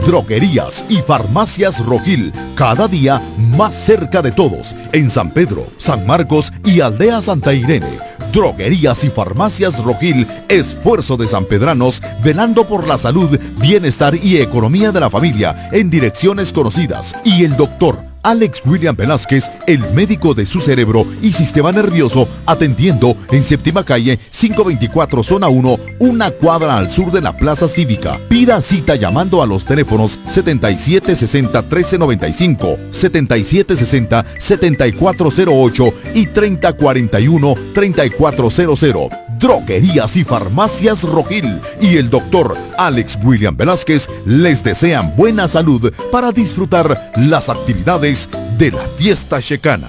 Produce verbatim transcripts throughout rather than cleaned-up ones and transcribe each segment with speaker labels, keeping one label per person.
Speaker 1: Droguerías y Farmacias Rojil, cada día más cerca de todos, en San Pedro, San Marcos y Aldea Santa Irene. Droguerías y Farmacias Rojil, esfuerzo de sanpedranos, velando por la salud, bienestar y economía de la familia, en direcciones conocidas. Y el doctor Alex William Velázquez, el médico de su cerebro y sistema nervioso, atendiendo en Séptima Calle, quinientos veinticuatro, Zona uno, una cuadra al sur de la Plaza Cívica. Pida cita llamando a los teléfonos setenta y siete sesenta, trece noventa y cinco, setenta y siete sesenta, setenta y cuatro cero ocho y treinta cuarenta y uno, treinta y cuatro cero cero. Droguerías y Farmacias Rojil y el doctor Alex William Velázquez les desean buena salud para disfrutar las actividades de la fiesta checana.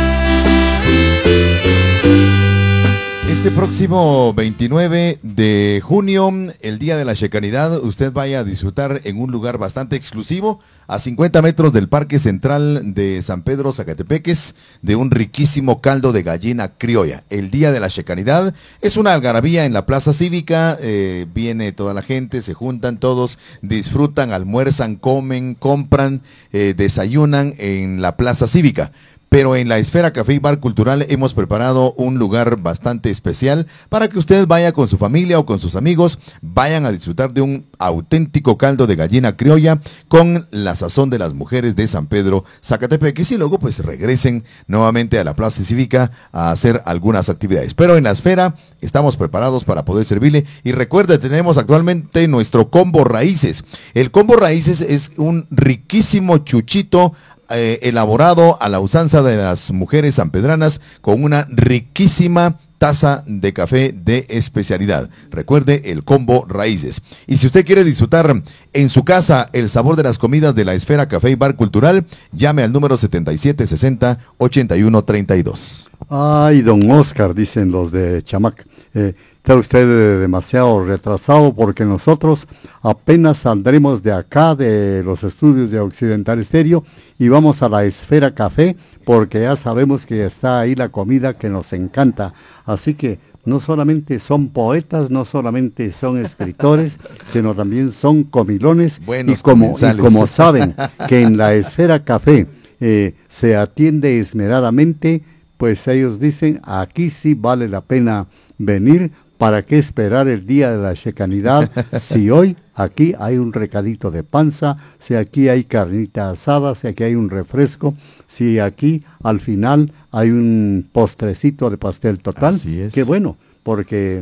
Speaker 1: Este próximo veintinueve de junio, el Día de la Checanidad, usted vaya a disfrutar en un lugar bastante exclusivo, a cincuenta metros del Parque Central de San Pedro, Zacatepeques, de un riquísimo caldo de gallina criolla. El Día de la Checanidad es una algarabía en la Plaza Cívica, eh, viene toda la gente, se juntan todos, disfrutan, almuerzan, comen, compran, eh, desayunan en la Plaza Cívica. Pero en la Esfera Café y Bar Cultural hemos preparado un lugar bastante especial para que usted vaya con su familia o con sus amigos, vayan a disfrutar de un auténtico caldo de gallina criolla con la sazón de las mujeres de San Pedro, Zacatepeques, y luego pues regresen nuevamente a la Plaza Cívica a hacer algunas actividades. Pero en la Esfera estamos preparados para poder servirle, y recuerde, tenemos actualmente nuestro combo raíces. El combo raíces es un riquísimo chuchito Eh, elaborado a la usanza de las mujeres sanpedranas con una riquísima taza de café de especialidad. Recuerde, el combo raíces. Y si usted quiere disfrutar en su casa el sabor de las comidas de la Esfera Café y Bar Cultural, llame al número setenta y siete sesenta, ochenta y uno treinta y dos.
Speaker 2: Ay, don Oscar, dicen los de Chamac. Eh, está usted eh, demasiado retrasado, porque nosotros apenas saldremos de acá, de los estudios de Occidental Estéreo, y vamos a la Esfera Café, porque ya sabemos que está ahí la comida que nos encanta. Así que no solamente son poetas, no solamente son escritores, sino también son comilones.
Speaker 1: Buenos
Speaker 2: y, como, y
Speaker 1: comensales.
Speaker 2: como saben que en la Esfera Café eh, se atiende esmeradamente, pues ellos dicen, aquí sí vale la pena venir. ¿Para qué esperar el Día de la Checanidad si hoy aquí hay un recadito de panza, si aquí hay carnita asada, si aquí hay un refresco, si aquí al final hay un postrecito de pastel total?
Speaker 1: Así es.
Speaker 2: Qué bueno, porque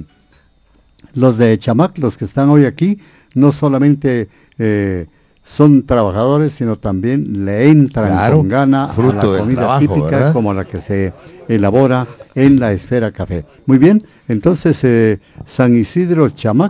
Speaker 2: los de Chamac, los que están hoy aquí, no solamente eh, son trabajadores, sino también le entran
Speaker 1: Claro,
Speaker 2: con gana
Speaker 1: fruto
Speaker 2: a la
Speaker 1: del
Speaker 2: comida
Speaker 1: trabajo,
Speaker 2: típica,
Speaker 1: ¿verdad?
Speaker 2: como la que se elabora en la Esfera Café. Muy bien, entonces eh, San Isidro Chamac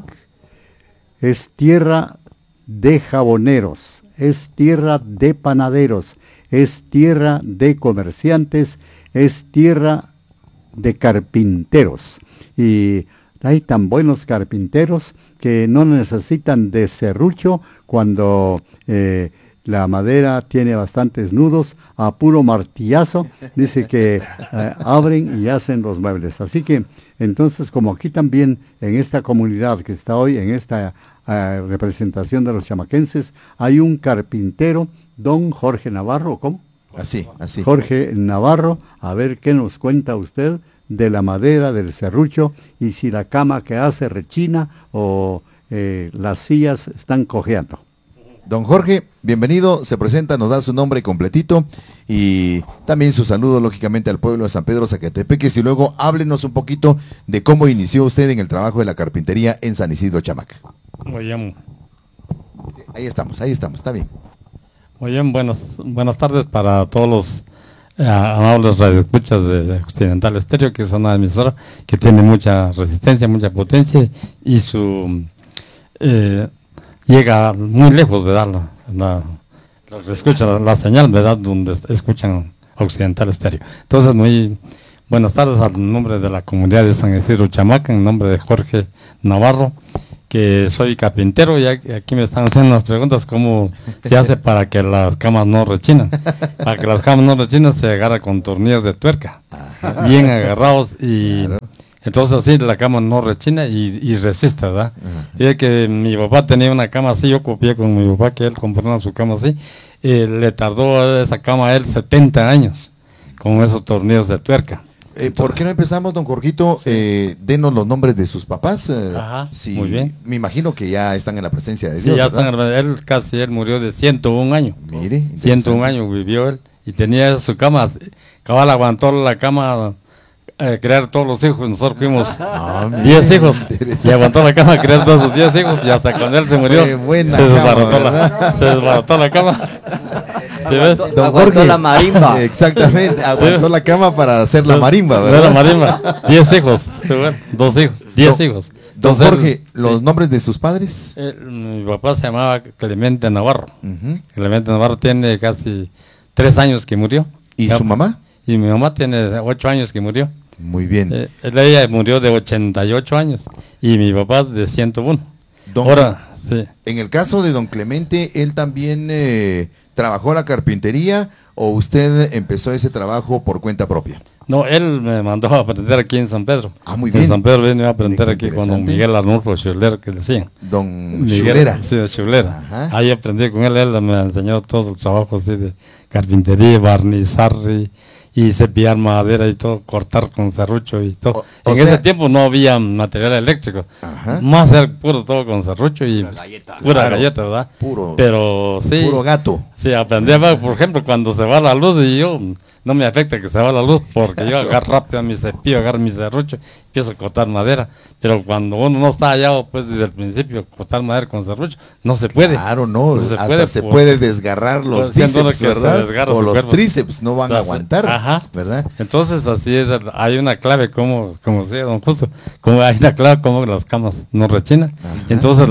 Speaker 2: es tierra de jaboneros, es tierra de panaderos, es tierra de comerciantes, es tierra de carpinteros. Y hay tan buenos carpinteros que no necesitan de serrucho cuando eh, la madera tiene bastantes nudos, a puro martillazo, dice que eh, abren y hacen los muebles. Así que, entonces, como aquí también, en esta comunidad que está hoy, en esta eh, representación de los chamaquenses, hay un carpintero, don Jorge Navarro, ¿cómo?
Speaker 1: Así, así.
Speaker 2: Jorge Navarro, a ver qué nos cuenta usted de la madera, del serrucho, y si la cama que hace rechina o eh, las sillas están cojeando.
Speaker 1: Don Jorge, bienvenido, se presenta, nos da su nombre completito y también su saludo, lógicamente, al pueblo de San Pedro, Zacatepeques, y luego háblenos un poquito de cómo inició usted en el trabajo de la carpintería en San Isidro Chamac.
Speaker 3: Muy bien.
Speaker 1: Ahí estamos, ahí estamos, está bien.
Speaker 3: Muy bien, buenas, buenas tardes para todos los eh, amables radioescuchas de, de Occidental Estéreo, que es una emisora que tiene mucha resistencia, mucha potencia, y su eh, llega muy lejos, ¿verdad? La, la, la, escucha, la, la señal, ¿verdad? Donde escuchan Occidental Estéreo. Entonces, muy buenas tardes al nombre de la comunidad de San Isidro Chamac, en nombre de Jorge Navarro, que soy carpintero, y aquí me están haciendo las preguntas cómo se hace para que las camas no rechinan. Para que las camas no rechinan se agarra con tornillos de tuerca, bien agarrados, y claro, Entonces así la cama no rechina y, y resiste, ¿verdad? Uh-huh. Y es que mi papá tenía una cama así, yo copié con mi papá que él compró su cama así, y le tardó esa cama a él setenta años con esos tornillos de tuerca.
Speaker 1: Eh, ¿Por qué no empezamos, don Jorgito? Sí. Eh, denos los nombres de sus papás. Eh,
Speaker 3: Ajá,
Speaker 1: si,
Speaker 3: muy bien.
Speaker 1: Me imagino que ya están en la presencia de Dios.
Speaker 3: Sí, ya
Speaker 1: ¿verdad?
Speaker 3: están, él casi, él murió de ciento un años.
Speaker 1: Mire,
Speaker 3: ciento un años vivió él y tenía su cama, cabal aguantó la cama, eh, crear todos los hijos, nosotros fuimos diez hijos y aguantó la cama, crear todos sus diez hijos y hasta cuando él se murió se desbarató, la, se desbarató la cama. ¿Sí ves?
Speaker 4: Don aguantó Jorge, la marimba.
Speaker 1: Exactamente, aguantó sí. la cama para hacer la marimba, ¿verdad?
Speaker 3: La marimba, diez hijos, dos hijos, diez hijos.
Speaker 1: Don Entonces, Jorge, ¿los sí. nombres de sus padres?
Speaker 3: Eh, mi papá se llamaba Clemente Navarro. Uh-huh. Clemente Navarro tiene casi tres años que murió.
Speaker 1: ¿Y ya, su mamá?
Speaker 3: Y mi mamá tiene ocho años que murió.
Speaker 1: Muy bien.
Speaker 3: Eh, ella murió de ochenta y ocho años y mi papá de ciento uno.
Speaker 1: Don,
Speaker 3: Ahora, sí.
Speaker 1: En el caso de don Clemente, él también eh, trabajó la carpintería o usted empezó ese trabajo por cuenta propia.
Speaker 3: No, él me mandó a aprender aquí en San Pedro.
Speaker 1: Ah, muy bien.
Speaker 3: En San Pedro vine a aprender aquí con don Miguel Arnulfo Schulera, que decían.
Speaker 1: Don Schulera.
Speaker 3: Sí, Schulera. Ajá. Ahí aprendí con él, él me enseñó todos los trabajos así de carpintería, barnizar y, y cepillar madera y todo, cortar con serrucho y todo. O, o en sea, ese tiempo no había material eléctrico. Ajá. Más era puro todo con serrucho y pura galleta, pura claro, galleta, ¿verdad?
Speaker 1: Puro,
Speaker 3: pero sí.
Speaker 1: Puro gato.
Speaker 3: Sí, aprendí a ver, por ejemplo, cuando se va la luz y yo, no me afecta que se va la luz porque yo agarro rápido a mi cepillo, agarro mi serrucho, empiezo a cortar madera. Pero cuando uno no está allá, pues desde el principio, cortar madera con serrucho, no se puede.
Speaker 1: Claro, no,
Speaker 3: no se
Speaker 1: hasta
Speaker 3: puede,
Speaker 1: se
Speaker 3: por,
Speaker 1: puede desgarrar los bíceps, ¿verdad? O los
Speaker 3: cuerpo.
Speaker 1: tríceps no van
Speaker 3: Entonces,
Speaker 1: a aguantar,
Speaker 3: ajá.
Speaker 1: ¿verdad?
Speaker 3: Entonces así es, hay una clave, como, como decía don Justo, como hay una clave como las camas no rechinan. Ajá. Entonces,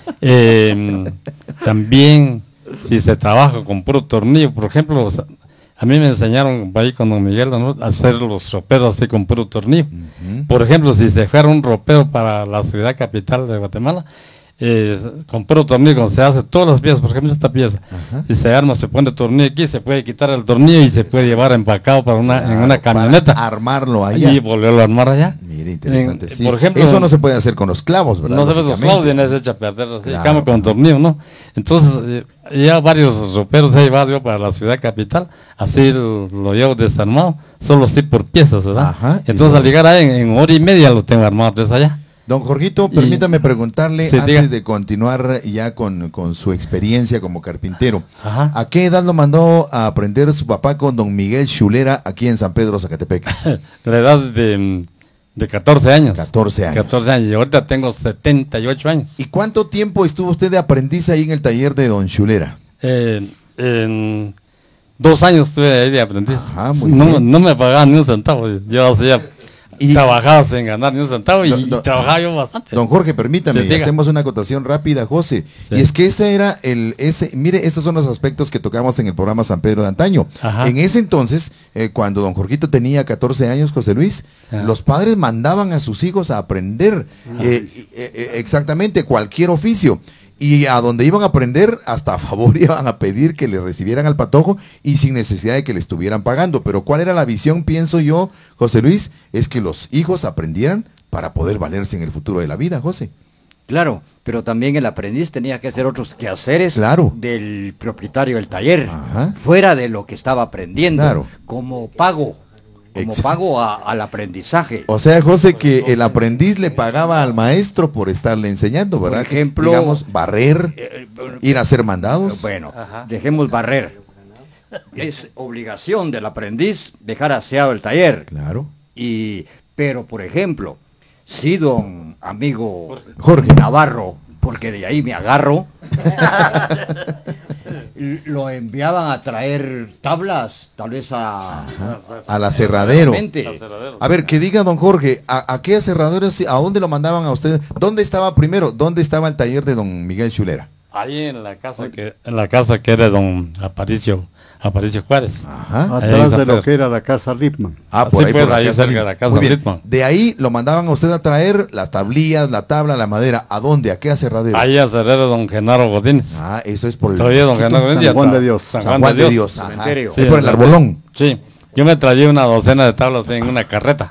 Speaker 3: eh, también, si se trabaja con puro tornillo, por ejemplo, o sea, a mí me enseñaron ahí con don Miguel, ¿no?, a hacer los roperos así con puro tornillo. Uh-huh. Por ejemplo, si se fuera un ropero para la ciudad capital de Guatemala, eh, con puro tornillo, se hace todas las piezas, por ejemplo esta pieza, uh-huh. si se arma, se pone tornillo aquí, se puede quitar el tornillo y se puede llevar empacado para una, claro, en una camioneta.
Speaker 1: Armarlo allá.
Speaker 3: Y volverlo a armar allá.
Speaker 1: Mire, interesante. En, sí.
Speaker 3: Por ejemplo,
Speaker 1: eso no se puede hacer con los clavos, ¿verdad?
Speaker 3: No se puede con los clavos, viene hecha a perder así, claro, cambio con tornillo, ¿no? Entonces, eh, ya varios roperos he llevado yo para la ciudad capital, así lo, lo llevo desarmado, solo así por piezas, ¿verdad? Ajá, entonces al llegar ahí en, en hora y media lo tengo armado desde allá.
Speaker 1: Don Jorgito, y, permítame preguntarle, sí, antes diga. de continuar ya con, con su experiencia como carpintero, Ajá. ¿a qué edad lo mandó a aprender su papá con don Miguel Schulera aquí en San Pedro, Zacatepecas?
Speaker 3: La edad de, de catorce años.
Speaker 1: catorce años.
Speaker 3: catorce años, y ahorita tengo setenta y ocho años.
Speaker 1: ¿Y cuánto tiempo estuvo usted de aprendiz ahí en el taller de don Schulera?
Speaker 3: Eh, en dos años estuve ahí de aprendiz.
Speaker 1: Ajá, muy
Speaker 3: no,
Speaker 1: bien.
Speaker 3: no me pagaban ni un centavo, yo hacía... Y trabajaba sin ganar ni un centavo y, do, do, y trabajaba yo bastante.
Speaker 1: Don Jorge, permítame, sí, hacemos una acotación rápida, José. Sí. Y es que ese era el, ese, mire, estos son los aspectos que tocamos en el programa San Pedro de antaño. Ajá. En ese entonces, eh, cuando don Jorgito tenía catorce años, José Luis, Ajá. los padres mandaban a sus hijos a aprender eh, eh, eh, exactamente cualquier oficio. Y a donde iban a aprender, hasta a favor iban a pedir que le recibieran al patojo y sin necesidad de que le estuvieran pagando. Pero ¿cuál era la visión, pienso yo, José Luis? Es que los hijos aprendieran para poder valerse en el futuro de la vida, José.
Speaker 4: Claro, pero también el aprendiz tenía que hacer otros quehaceres,
Speaker 1: claro,
Speaker 4: del propietario del taller,
Speaker 1: Ajá.
Speaker 4: fuera de lo que estaba aprendiendo,
Speaker 1: claro,
Speaker 4: como pago. Como Exacto. pago a, al aprendizaje.
Speaker 1: O sea, José, que el aprendiz le pagaba al maestro por estarle enseñando, ¿verdad?
Speaker 4: Por ejemplo,
Speaker 1: digamos, barrer, eh, eh, ir a hacer mandados.
Speaker 4: Bueno, Ajá. dejemos barrer. Es obligación del aprendiz dejar aseado el taller.
Speaker 1: Claro.
Speaker 4: Y, pero, por ejemplo, si don amigo
Speaker 1: Jorge
Speaker 4: Navarro, porque de ahí me agarro, lo enviaban a traer tablas, tal vez a...
Speaker 1: Ajá, al aserradero. A ver, que diga don Jorge, ¿a, a qué aserradero, a dónde lo mandaban a ustedes? ¿Dónde estaba primero? ¿Dónde estaba el taller de don Miguel Schulera?
Speaker 3: Ahí en la casa que en la casa que era don Aparicio Aparicio Juárez.
Speaker 2: Ajá. Atrás de lo que era la casa Lipman.
Speaker 1: Ah, por ahí,
Speaker 3: pues,
Speaker 1: por la
Speaker 3: ahí
Speaker 1: casa
Speaker 3: cerca de la casa Lipman.
Speaker 1: De ahí lo mandaban a usted a traer las tablillas, la tabla, la madera. ¿A dónde? ¿A qué aserradero?
Speaker 3: Ahí aserradero don Genaro Godínez.
Speaker 1: Ah, eso es por el...
Speaker 3: Todavía don Genaro Godínez.
Speaker 2: San Juan de Dios.
Speaker 1: San Juan, San Juan de Dios.
Speaker 4: Cementerio.
Speaker 1: Sí, es por el arbolón.
Speaker 3: Sí. Yo me traía una docena de tablas en una carreta. Y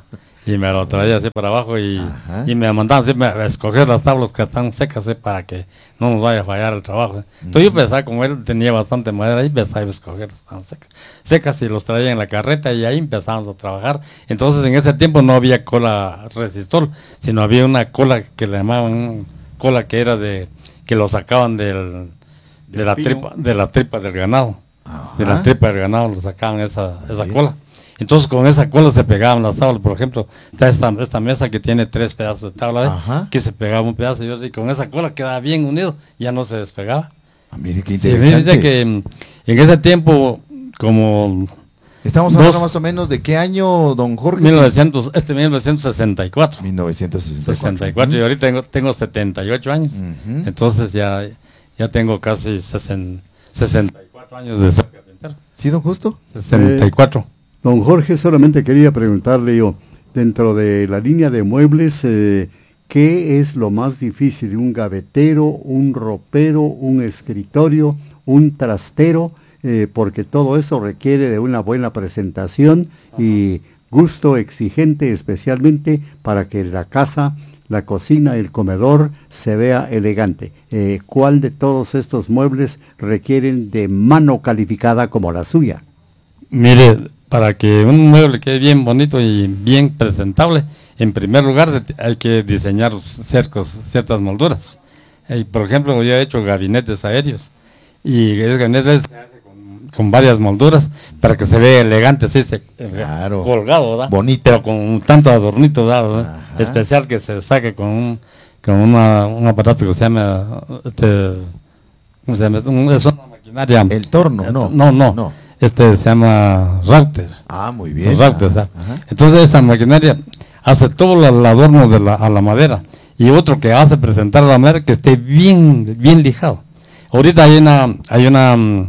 Speaker 3: y me lo traía así para abajo y,
Speaker 1: Ajá.
Speaker 3: y me mandaban siempre a escoger las tablas que están secas ¿sí? Para que no nos vaya a fallar el trabajo. ¿eh? Entonces yo pensaba, como él tenía bastante madera, ahí empezaba a escoger las que estaban secas, secas y los traía en la carreta y ahí empezábamos a trabajar. Entonces en ese tiempo no había cola resistor, sino había una cola que le llamaban cola que era de, que lo sacaban del, de la tripa, de la tripa del ganado.
Speaker 1: Ajá.
Speaker 3: De la tripa del ganado lo sacaban esa, esa cola. Entonces con esa cola se pegaban las tablas. Por ejemplo, está esta, esta mesa que tiene tres pedazos de tabla, ¿eh?
Speaker 1: Ajá.
Speaker 3: Que se pegaba un pedazo y, otro, y con esa cola quedaba bien unido, ya no se despegaba.
Speaker 1: Ah, mire qué
Speaker 3: Sí,
Speaker 1: interesante.
Speaker 3: fíjate que mm, en ese tiempo, como
Speaker 1: Estamos hablando
Speaker 3: dos-
Speaker 1: más o menos de qué año, don Jorge.
Speaker 3: mil novecientos, este mil novecientos sesenta y cuatro.
Speaker 1: mil novecientos sesenta y cuatro.
Speaker 3: sesenta y cuatro y ahorita tengo, tengo setenta y ocho años.
Speaker 1: Ujú.
Speaker 3: Entonces ya, ya tengo casi sesenta, sesenta y cuatro años de ser carpintero.
Speaker 1: ¿Sí, don Justo?
Speaker 3: sesenta y cuatro.
Speaker 2: Don Jorge, solamente quería preguntarle yo, dentro de la línea de muebles, eh, ¿qué es lo más difícil? ¿Un gavetero, un ropero, un escritorio, un trastero? Eh, porque todo eso requiere de una buena presentación y gusto exigente, especialmente para que la casa, la cocina, el comedor se vea elegante. Eh, ¿Cuál de todos estos muebles requieren de mano calificada como la suya?
Speaker 3: Mire, para que un mueble quede bien bonito y bien presentable, en primer lugar hay que diseñar cercos, ciertas molduras. Eh, por ejemplo, yo he hecho gabinetes aéreos y esos gabinetes se hace con, con varias molduras para que se vea elegante, así se,
Speaker 1: Claro.
Speaker 3: colgado, ¿verdad?
Speaker 1: Bonito.
Speaker 3: Pero con un tanto adornito dado, ¿verdad?
Speaker 1: Ajá.
Speaker 3: Especial que se saque con un, con una, un aparato que se llama, este, ¿cómo se llama? Es un- es una maquinaria.
Speaker 1: El torno, no.
Speaker 3: No, no.
Speaker 1: No.
Speaker 3: Este se llama router.
Speaker 1: Ah, muy bien.
Speaker 3: Los routers,
Speaker 1: Ajá,
Speaker 3: ¿ah?
Speaker 1: ajá.
Speaker 3: Entonces esa maquinaria hace todo la- el adorno de la, a la madera y otro que hace presentar la madera que esté bien bien lijado. Ahorita hay una hay una mm,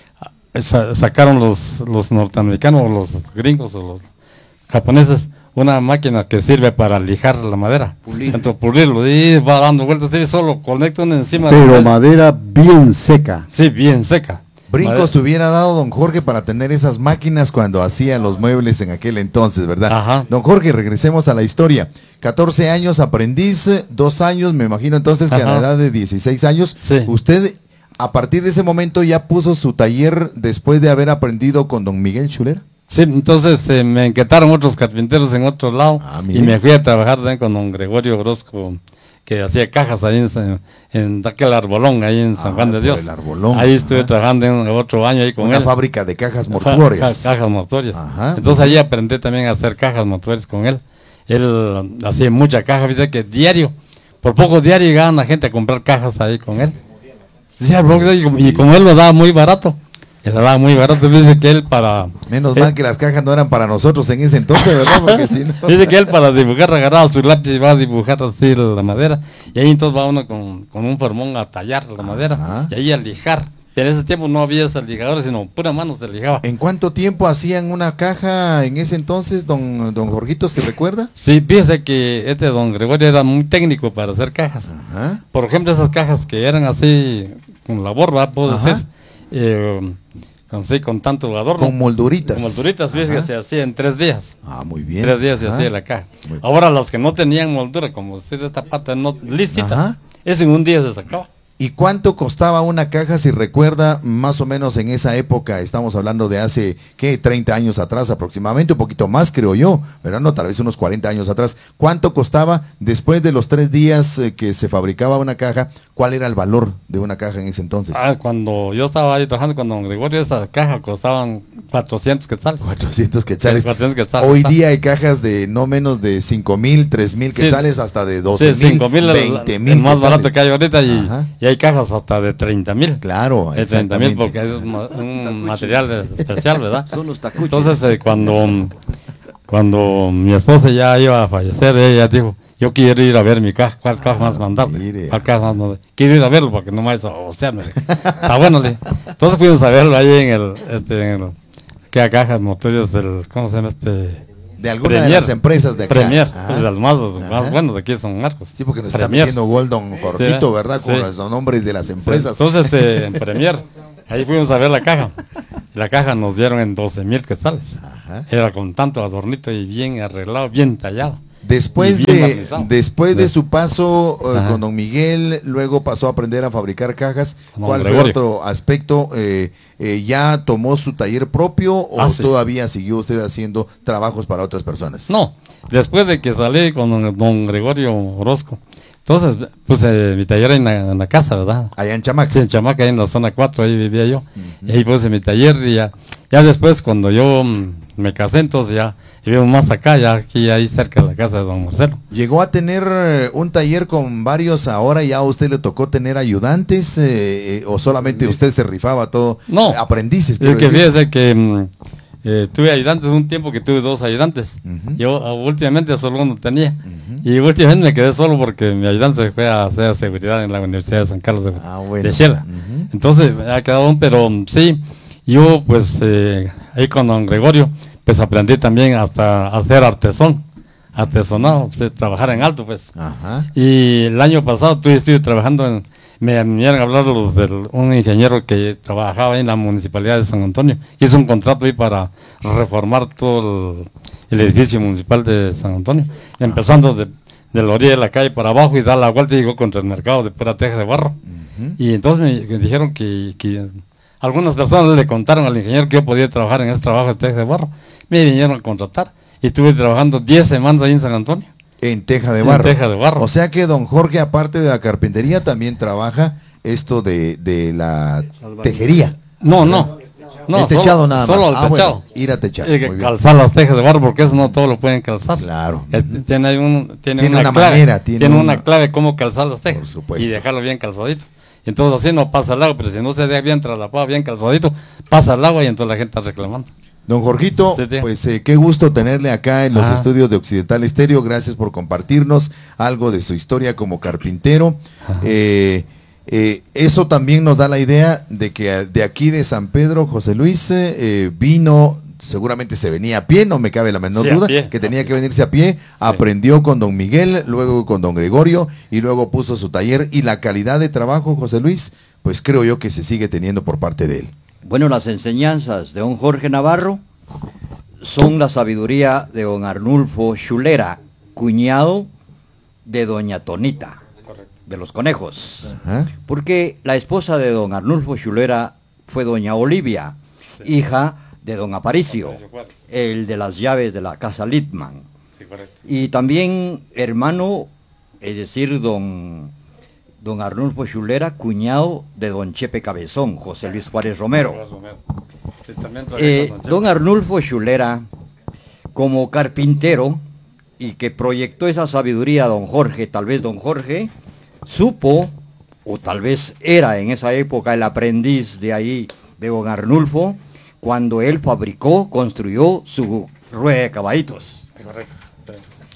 Speaker 3: sa- sacaron los los norteamericanos o los gringos o los japoneses una máquina que sirve para lijar la madera,
Speaker 4: Pulir.
Speaker 3: entonces pulirlo y va dando vueltas y solo conecta una encima de
Speaker 2: Pero
Speaker 3: la
Speaker 2: madera bien seca.
Speaker 3: sí, bien seca.
Speaker 1: Brincos
Speaker 3: Madera-
Speaker 1: se hubiera dado don Jorge para tener esas máquinas cuando hacía los muebles en aquel entonces, ¿verdad?
Speaker 3: Ajá.
Speaker 1: Don Jorge, regresemos a la historia. catorce años aprendiz, dos años, me imagino entonces que a la
Speaker 3: Ajá.
Speaker 1: edad de dieciséis años,
Speaker 3: Sí.
Speaker 1: usted a partir de ese momento ya puso su taller después de haber aprendido con don Miguel Chulera.
Speaker 3: Sí, entonces eh, me enquetaron otros carpinteros en otro lado
Speaker 1: Ah,
Speaker 3: y
Speaker 1: mire.
Speaker 3: me fui a trabajar también con don Gregorio Orozco, que hacía cajas ahí en, San- en aquel arbolón, ahí en San
Speaker 1: Ah,
Speaker 3: Juan de
Speaker 1: por
Speaker 3: Dios.
Speaker 1: el Arbolón,
Speaker 3: Ahí estuve
Speaker 1: ajá.
Speaker 3: trabajando en otro año ahí con
Speaker 1: Una
Speaker 3: él.
Speaker 1: fábrica de cajas
Speaker 3: Fa-
Speaker 1: mortuorias.
Speaker 3: ca- cajas mortuorias.
Speaker 1: Ajá.
Speaker 3: Entonces ahí aprendí también a hacer cajas mortuorias con él. Él uh, hacía mucha caja, fíjate que diario, por poco diario llegaban la gente a comprar cajas ahí con él. Sí, por poco diario, y como él lo daba muy barato, él lo daba muy barato, dice que él para...
Speaker 1: Menos
Speaker 3: él-
Speaker 1: mal que las cajas no eran para nosotros en ese entonces, ¿verdad? Porque si no...
Speaker 3: Dice que él para dibujar agarraba su lápiz y va a dibujar así la madera. Y ahí entonces va uno con, con un formón a tallar la madera.
Speaker 1: Ajá.
Speaker 3: Y ahí a lijar. Pero en ese tiempo no había esas lijadoras, sino pura mano se lijaba.
Speaker 1: ¿En cuánto tiempo hacían una caja en ese entonces, don, don Jorgito, se recuerda?
Speaker 3: Sí, fíjese que este don Gregorio era muy técnico para hacer cajas.
Speaker 1: Ajá.
Speaker 3: Por ejemplo, esas cajas que eran así, con labor, ¿verdad? Puedo
Speaker 1: Ajá.
Speaker 3: decir. Eh, con, sí, con tanto adorno.
Speaker 1: Con molduritas.
Speaker 3: Con molduritas, fíjese que
Speaker 1: Ajá.
Speaker 3: se hacía en tres días.
Speaker 1: Ah, muy bien.
Speaker 3: Tres días se
Speaker 1: Ajá.
Speaker 3: hacía la caja.
Speaker 1: Muy bien.
Speaker 3: Ahora los que no tenían moldura, como decir esta pata no lícita,
Speaker 1: Ajá.
Speaker 3: eso en un día se sacaba.
Speaker 1: ¿Y cuánto costaba una caja, si recuerda, más o menos en esa época? Estamos hablando de hace, ¿qué? treinta años atrás aproximadamente, un poquito más creo yo, ¿verdad? No, tal vez unos cuarenta años atrás. ¿Cuánto costaba después de los tres días eh, que se fabricaba una caja? ¿Cuál era el valor de una caja en ese entonces?
Speaker 3: Ah, cuando yo estaba ahí trabajando con don Gregorio, esa caja costaban cuatrocientos quetzales.
Speaker 1: cuatrocientos quetzales.
Speaker 3: Sí, cuatrocientos quetzales.
Speaker 1: Hoy día hay cajas de no menos de cinco mil, tres mil
Speaker 3: Sí.
Speaker 1: quetzales, hasta de doce
Speaker 3: Sí,
Speaker 1: mil,
Speaker 3: cinco mil, el,
Speaker 1: veinte
Speaker 3: el
Speaker 1: mil.
Speaker 3: más
Speaker 1: quetzales.
Speaker 3: barato que hay ahorita y,
Speaker 1: Ajá.
Speaker 3: y hay cajas hasta de treinta mil.
Speaker 1: Claro,
Speaker 3: De treinta mil
Speaker 1: exactamente.
Speaker 3: porque es ma- un material especial, ¿verdad?
Speaker 4: Son los tacuches.
Speaker 3: Entonces eh, cuando, cuando mi esposa ya iba a fallecer, ella dijo, yo quiero ir a ver mi caja, ¿cuál caja más mandarte?
Speaker 1: mire.
Speaker 3: ¿Cuál caja más mandarte? Quiero ir a verlo porque no me vayas a ocearme. Está bueno, le dije. Entonces fuimos a verlo ahí en el, este, en el, aquella caja de motores del, ¿cómo se llama este?
Speaker 1: De alguna de
Speaker 3: Premier.
Speaker 1: las empresas de acá.
Speaker 3: Premier,
Speaker 1: Ajá.
Speaker 3: de los más, los
Speaker 1: Ajá.
Speaker 3: más buenos de aquí son Marcos.
Speaker 1: Sí, porque nos está
Speaker 3: Premier.
Speaker 1: metiendo Goldon Jorgito,
Speaker 3: Sí,
Speaker 1: ¿verdad? Con
Speaker 3: sí.
Speaker 1: los nombres de las
Speaker 3: Sí,
Speaker 1: empresas.
Speaker 3: Entonces, eh, en Premier, ahí fuimos a ver la caja. La caja nos dieron en doce mil quetzales.
Speaker 1: Ajá.
Speaker 3: Era con tanto adornito y bien arreglado, bien tallado.
Speaker 1: Después
Speaker 3: Y bien
Speaker 1: de
Speaker 3: barnizado.
Speaker 1: después de su paso eh,
Speaker 3: Ajá.
Speaker 1: con don Miguel, luego pasó a aprender a fabricar cajas.
Speaker 3: Con don
Speaker 1: ¿Cuál fue
Speaker 3: Gregorio.
Speaker 1: otro aspecto? Eh, eh, ¿Ya tomó su taller propio o
Speaker 3: Ah, sí.
Speaker 1: todavía siguió usted haciendo trabajos para otras personas?
Speaker 3: No, después de que salí con don, don Gregorio Orozco, entonces puse mi taller en la, en la casa, ¿verdad?
Speaker 1: Allá en Chamac.
Speaker 3: Sí, en Chamaca, ahí en la zona cuatro, ahí vivía yo. Y ahí puse mi taller y ya, ya después cuando yo mm, me casé, entonces ya vivimos más acá, ya aquí ahí cerca de la casa de don Marcelo.
Speaker 1: ¿Llegó a tener eh, un taller con varios ahora? ¿Ya a usted le tocó tener ayudantes eh, eh, o solamente usted se rifaba todo?
Speaker 3: No.
Speaker 1: Eh, aprendices.
Speaker 3: Es
Speaker 1: quiero
Speaker 3: que
Speaker 1: decir.
Speaker 3: fíjese que mm, eh, tuve ayudantes un tiempo que tuve dos ayudantes.
Speaker 1: Ujú.
Speaker 3: Yo ah, últimamente solo uno tenía. Y últimamente me quedé solo porque mi ayudante se fue a hacer seguridad en la Universidad de San Carlos de,
Speaker 1: Ah, bueno.
Speaker 3: de Shela.
Speaker 1: Ujú.
Speaker 3: Entonces me ha quedado un, pero mm, sí, yo pues eh, ahí con don Gregorio, pues aprendí también hasta a hacer artesón, artesonado, pues, trabajar en alto, pues.
Speaker 1: Ajá.
Speaker 3: Y el año pasado tuve, estuve trabajando en, me vinieron a hablar los del, un ingeniero que trabajaba en la municipalidad de San Antonio, hizo un contrato ahí para reformar todo el, el edificio municipal de San Antonio, empezando de, de la orilla de la calle para abajo y dar la vuelta y llegó contra el mercado de pura teja de barro.
Speaker 1: Ujú.
Speaker 3: Y entonces me, me dijeron que, que algunas personas le contaron al ingeniero que yo podía trabajar en ese trabajo de teja de barro, me vinieron a contratar y estuve trabajando diez semanas ahí en San Antonio.
Speaker 1: En teja de
Speaker 3: En
Speaker 1: barro.
Speaker 3: teja de barro.
Speaker 1: O sea que don Jorge, aparte de la carpintería, también trabaja esto de, de la tejería.
Speaker 3: No, no. No,
Speaker 1: el techado
Speaker 3: solo,
Speaker 1: nada más.
Speaker 3: Solo el
Speaker 1: Ah,
Speaker 3: techado.
Speaker 1: bueno, ir a techar.
Speaker 3: Hay que
Speaker 1: Muy bien.
Speaker 3: calzar las tejas de barro porque eso no todo lo pueden calzar.
Speaker 1: Claro.
Speaker 3: Eh, Tiene, ahí un, tiene,
Speaker 1: Tiene
Speaker 3: una,
Speaker 1: una
Speaker 3: clave,
Speaker 1: manera, tiene
Speaker 3: tiene,
Speaker 1: una-
Speaker 3: una clave cómo calzar las tejas
Speaker 1: Por supuesto.
Speaker 3: y dejarlo bien calzadito. Entonces así no pasa el agua, pero si no se deja bien traslapado, bien calzadito, pasa el agua y entonces la gente está reclamando.
Speaker 1: Don Jorgito,
Speaker 3: Sí, tío.
Speaker 1: pues eh, qué gusto tenerle acá en los
Speaker 3: Ajá.
Speaker 1: estudios de Occidental Estéreo. Gracias por compartirnos algo de su historia como carpintero. Eh, eh, eso también nos da la idea de que de aquí de San Pedro, José Luis eh, eh, vino, seguramente se venía a pie, no me cabe la menor
Speaker 3: Sí, a
Speaker 1: duda,
Speaker 3: pie,
Speaker 1: que
Speaker 3: a
Speaker 1: tenía
Speaker 3: pie.
Speaker 1: que venirse a pie, aprendió con don Miguel, luego con don Gregorio y luego puso su taller. Y la calidad de trabajo, José Luis, pues creo yo que se sigue teniendo por parte de él.
Speaker 4: Bueno, las enseñanzas de don Jorge Navarro son la sabiduría de don Arnulfo Schulera, cuñado de doña Tonita, de los conejos.
Speaker 1: Ajá.
Speaker 4: Porque la esposa de don Arnulfo Schulera fue doña Olivia, hija de don Aparicio, el de las llaves de la casa Littman.
Speaker 3: Sí, correcto.
Speaker 4: Y también hermano, es decir, don, don Arnulfo Schulera, cuñado de don Chepe Cabezón, José Luis Juárez Romero.
Speaker 3: Sí, también trabajé
Speaker 4: Eh,
Speaker 3: con
Speaker 4: don Arnulfo Schulera, como carpintero, y que proyectó esa sabiduría a don Jorge, tal vez don Jorge supo, o tal vez era en esa época el aprendiz de ahí, de don Arnulfo, cuando él fabricó, construyó su rueda de caballitos.
Speaker 3: Sí, correcto. Sí.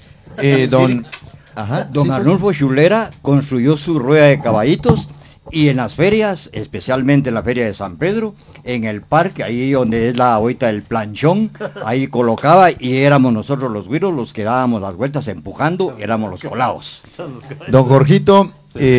Speaker 1: Eh, don, ajá,
Speaker 4: Don
Speaker 1: sí, pues.
Speaker 4: Arnulfo Schulera construyó su rueda de caballitos y en las ferias, especialmente en la feria de San Pedro, en el parque, ahí donde es la ahorita el planchón, ahí colocaba y éramos nosotros los güiros los que dábamos las vueltas empujando, éramos los colados.
Speaker 1: Don Jorgito,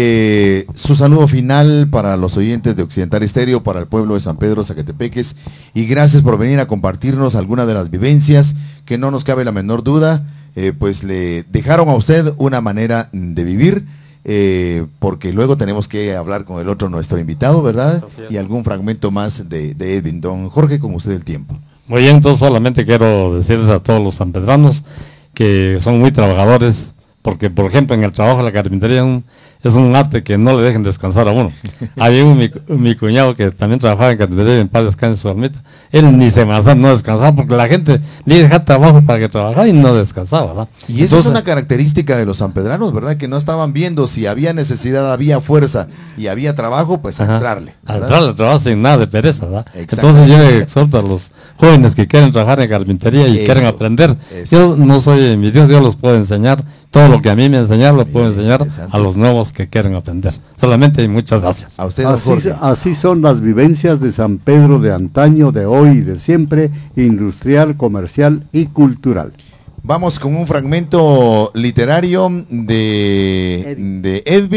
Speaker 1: eh, su saludo final para los oyentes de Occidental Estéreo, para el pueblo de San Pedro Zacatepeques, y gracias por venir a compartirnos algunas de las vivencias que no nos cabe la menor duda, eh, pues le dejaron a usted una manera de vivir, eh, porque luego tenemos que hablar con el otro nuestro invitado, ¿verdad?
Speaker 3: Así es.
Speaker 1: Y algún fragmento más de, de Edwin. Don Jorge, con usted el tiempo.
Speaker 3: Muy bien, entonces solamente quiero decirles a todos los sanpedranos que son muy trabajadores, porque por ejemplo en el trabajo de la carpintería es un, es un arte que no le dejen descansar a uno. Había un, mi, mi cuñado que también trabajaba en carpintería en paz descanse su almita, él ni se avanzaba, no descansaba, porque la gente le dejaba trabajo para que trabajara y no descansaba, ¿verdad?
Speaker 1: Y eso
Speaker 3: Entonces,
Speaker 1: es una característica de los sanpedranos, ¿verdad? Que no estaban viendo si había necesidad, había fuerza y había trabajo, pues a
Speaker 3: Ajá.
Speaker 1: entrarle.
Speaker 3: A
Speaker 1: ¿verdad?
Speaker 3: entrarle al trabajo sin nada de pereza, ¿verdad?
Speaker 1: Exacto.
Speaker 3: Entonces yo exhorto a los jóvenes que quieren trabajar en carpintería y
Speaker 1: Eso,
Speaker 3: quieren aprender.
Speaker 1: eso.
Speaker 3: Yo no soy envidioso, yo los puedo enseñar. Todo lo que a mí me enseñaron lo puedo
Speaker 1: Bien,
Speaker 3: enseñar
Speaker 1: interesante.
Speaker 3: a los nuevos que quieren aprender. Solamente y muchas gracias.
Speaker 1: A usted, don
Speaker 2: Así,
Speaker 1: Jorge.
Speaker 2: así son las vivencias de San Pedro de antaño, de hoy y de siempre, industrial, comercial y cultural.
Speaker 1: Vamos con un fragmento literario de,
Speaker 2: Edwin.
Speaker 1: de Edwin.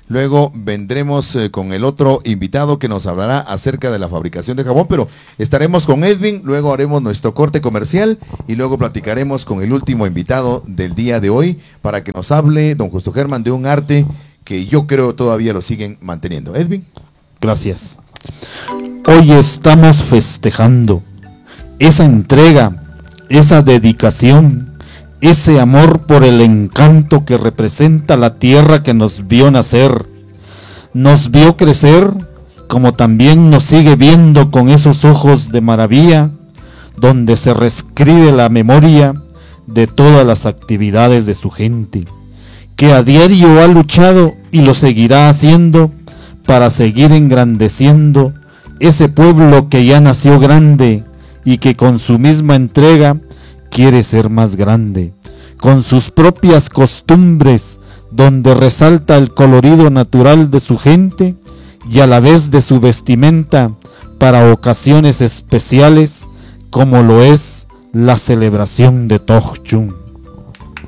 Speaker 1: Luego vendremos eh, con el otro invitado que nos hablará acerca de la fabricación de jabón, pero estaremos con Edwin, luego haremos nuestro corte comercial y luego platicaremos con el último invitado del día de hoy para que nos hable, don Justo Germán, de un arte que yo creo todavía lo siguen manteniendo. Edwin.
Speaker 5: Gracias. Hoy estamos festejando esa entrega, esa dedicación, ese amor por el encanto que representa la tierra que nos vio nacer, nos vio crecer, como también nos sigue viendo con esos ojos de maravilla, donde se reescribe la memoria de todas las actividades de su gente, que a diario ha luchado y lo seguirá haciendo para seguir engrandeciendo ese pueblo que ya nació grande y que con su misma entrega quiere ser más grande, con sus propias costumbres, donde resalta el colorido natural de su gente y a la vez de su vestimenta para ocasiones especiales, como lo es la celebración de Tojchun.